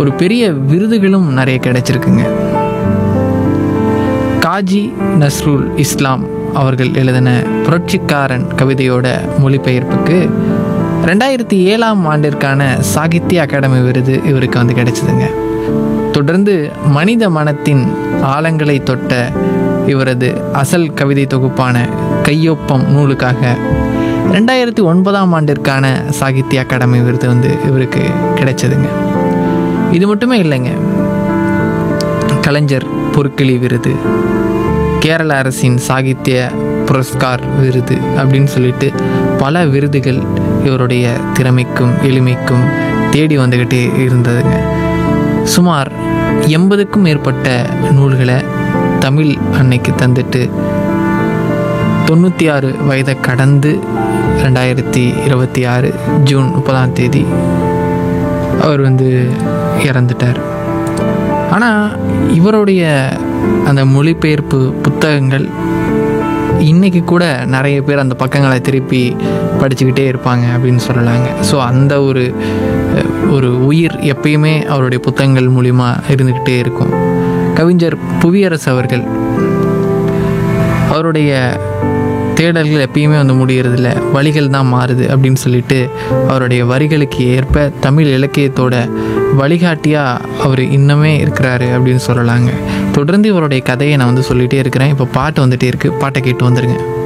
ஒரு பெரிய விருதுகளும் நிறைய கிடைச்சிருக்குங்க. காஜி நஸ்ருல் இஸ்லாம் அவர்கள் எழுதின புரட்சிக்காரன் கவிதையோட மொழிபெயர்ப்புக்கு 2007 ஆண்டிற்கான சாகித்ய அகாடமி விருது இவருக்கு வந்து கிடைச்சிதுங்க. தொடர்ந்து மனித மனத்தின் ஆழங்களை தொட்ட இவரது அசல் கவிதை தொகுப்பான கையொப்பம் நூலுக்காக 2009 ஆண்டிற்கான சாகித்ய அகாடமி விருது வந்து இவருக்கு கிடைச்சதுங்க. இது மட்டுமே இல்லைங்க, கலைஞர் பொற்கிளி விருது, கேரள அரசின் சாகித்ய புரஸ்கார் விருது அப்படின்னு சொல்லிட்டு பல விருதுகள் இவருடைய திறமைக்கும் எளிமைக்கும் தேடி வந்துக்கிட்டே இருந்ததுங்க. சுமார் 80க்கும் மேற்பட்ட நூல்களை தமிழ் அன்னைக்கு தந்துட்டு 96 வயதை கடந்து 2026 ஜூன் 30 அவர் வந்து இறந்துட்டார். ஆனால் இவருடைய அந்த மொழிபெயர்ப்பு புத்தகங்கள் இன்றைக்கி கூட நிறைய பேர் அந்த பக்கங்களை திருப்பி படிச்சுக்கிட்டே இருப்பாங்க அப்படின்னு சொல்லலாங்க. ஸோ அந்த ஒரு உயிர் எப்பயுமே அவருடைய புத்தகங்கள் மூலிமா இருந்துக்கிட்டே இருக்கும். கவிஞர் புவியரசு அவர்கள் அவருடைய தேடல்கள் எப்பயுமே வந்து முடியறதில்ல, வழிகள் தான் மாறுது அப்படின்னு சொல்லிட்டு அவருடைய வரிகளுக்கு ஏற்ப தமிழ் இலக்கியத்தோட வழிகாட்டியாக அவர் இன்னுமே இருக்கிறாரு அப்படின்னு சொல்லலாங்க. தொடர்ந்து இவருடைய கதையை நான் வந்து சொல்லிகிட்டே இருக்கிறேன். இப்போ பாட்டு வந்துகிட்டே இருக்குது, பாட்டை கேட்டு வந்துடுங்க.